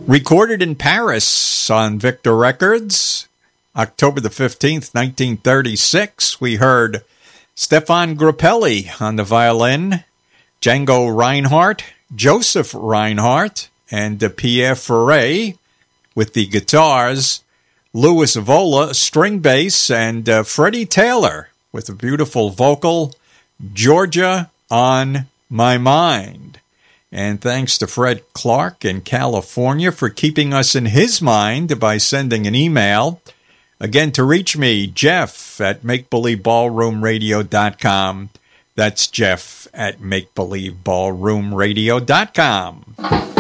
Recorded in Paris on Victor Records, October the 15th, 1936, we heard Stefan Grappelli on the violin, Django Reinhardt, Joseph Reinhardt, and Pierre Ferré with the guitars, Louis Vola, string bass, and Freddie Taylor with a beautiful vocal, Georgia on My Mind. And thanks to Fred Clark in California for keeping us in his mind by sending an email. Again, to reach me, Jeff at MakeBelieveBallroomRadio.com. That's Jeff at MakeBelieveBallroomRadio.com.